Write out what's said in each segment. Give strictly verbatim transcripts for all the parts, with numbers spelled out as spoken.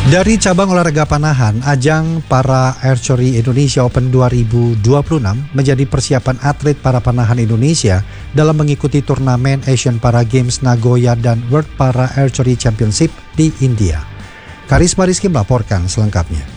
Dari cabang olahraga panahan, ajang para Archery Indonesia Open dua ribu dua puluh enam menjadi persiapan atlet para panahan Indonesia dalam mengikuti turnamen Asian Para Games Nagoya dan World Para Archery Championship di India. Karisma Rizky melaporkan selengkapnya.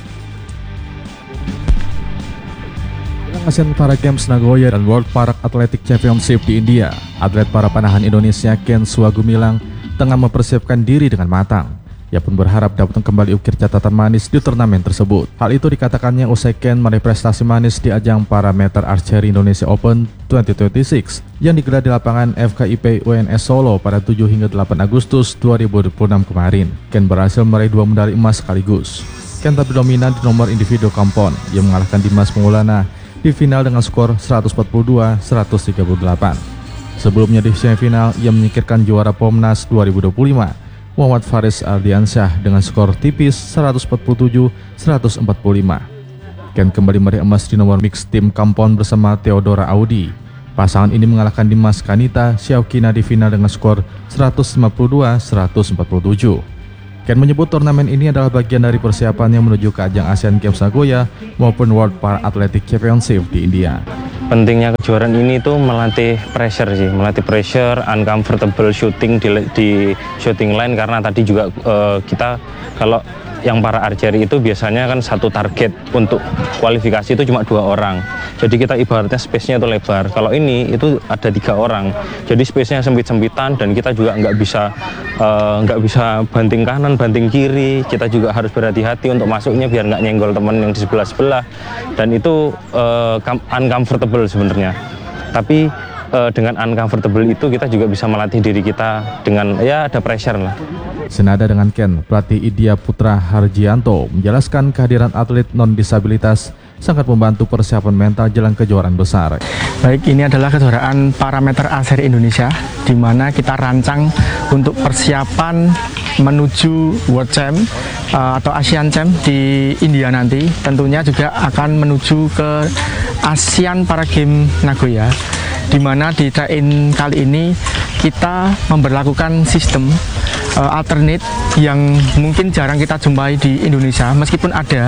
Asian Para Games Nagoya dan World Para Athletic Championship di India, atlet para panahan Indonesia Ken Suwagumilang tengah mempersiapkan diri dengan matang. Ia pun berharap dapat kembali ukir catatan manis di turnamen tersebut. Hal itu dikatakannya usai Ken meraih prestasi manis di ajang Parameter Archery Indonesia Open dua ribu dua puluh enam yang digelar di lapangan F K I P U N S Solo pada tujuh hingga delapan Agustus dua ribu dua puluh enam kemarin. Ken berhasil meraih dua medali emas sekaligus. Ken tampil dominan di nomor individu kampon. Ia mengalahkan Dimas Maulana di final dengan skor seratus empat puluh dua seratus tiga puluh delapan. Sebelumnya di semifinal, ia menyingkirkan juara Pomnas dua ribu dua puluh lima, Muhammad Faris Ardiansyah dengan skor tipis seratus empat puluh tujuh seratus empat puluh lima. Ken kembali meraih emas di nomor mix tim kampon bersama Theodora Audi. Pasangan ini mengalahkan Dimas Kanita Syaukina di final dengan skor seratus lima puluh dua seratus empat puluh tujuh. Ken menyebut turnamen ini adalah bagian dari persiapannya menuju ke ajang Asian Games Nagoya maupun World Para Athletic Championship di India. Pentingnya kejuaraan ini tuh melatih pressure sih, melatih pressure, uncomfortable shooting di, di shooting line, karena tadi juga uh, kita kalau yang para archery itu biasanya kan satu target untuk kualifikasi itu cuma dua orang. Jadi kita ibaratnya space-nya itu lebar. Kalau ini itu ada tiga orang. Jadi space-nya sempit-sempitan dan kita juga nggak bisa uh, nggak bisa banting kanan, banting kiri. Kita juga harus berhati-hati untuk masuknya biar nggak nyenggol teman yang di sebelah-sebelah. Dan itu uh, uncomfortable sebenarnya. Tapi uh, dengan uncomfortable itu kita juga bisa melatih diri kita dengan ya ada pressure lah. Senada dengan Ken, pelatih Idya Putra Harjianto menjelaskan kehadiran atlet non-disabilitas sangat membantu persiapan mental jelang kejuaraan besar. Baik, ini adalah kejuaraan Parameter Archery Indonesia, di mana kita rancang untuk persiapan menuju World Champ uh, atau Asian Champ di India nanti. Tentunya juga akan menuju ke Asian Para Games Nagoya, di mana di train kali ini kita memberlakukan sistem uh, alternate yang mungkin jarang kita jumpai di Indonesia, meskipun ada.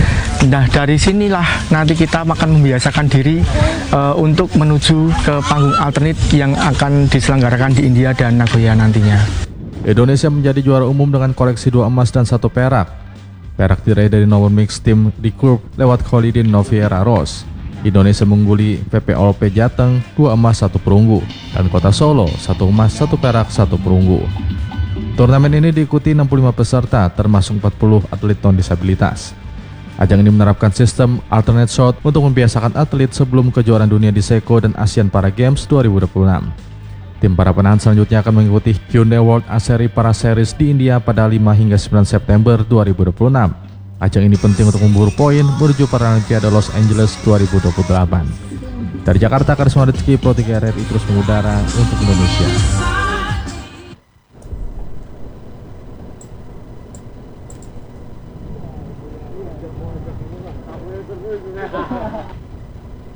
Nah, dari sinilah nanti kita akan membiasakan diri uh, untuk menuju ke panggung alternate yang akan diselenggarakan di India dan Nagoya nantinya. Indonesia menjadi juara umum dengan koleksi dua emas dan satu perak. Perak diraih dari nomor mix tim recurve lewat Kholidin Noviera Ros. Indonesia mengungguli P P O P Jateng dua emas satu perunggu dan Kota Solo satu emas satu perak satu perunggu. Turnamen ini diikuti enam puluh lima peserta termasuk empat puluh atlet non-disabilitas. Ajang ini menerapkan sistem alternate shot untuk membiasakan atlet sebelum kejuaraan dunia di Seko dan Asian Para Games dua ribu dua puluh enam. Tim para panahan selanjutnya akan mengikuti Hyundai World Archery Para Series di India pada lima hingga sembilan September dua ribu dua puluh enam. Ajang ini penting untuk memburu poin menuju Paralimpiade Los Angeles dua ribu dua puluh delapan. Dari Jakarta, Karisma Rizky, Pro tiga R R I terus mengudara untuk Indonesia.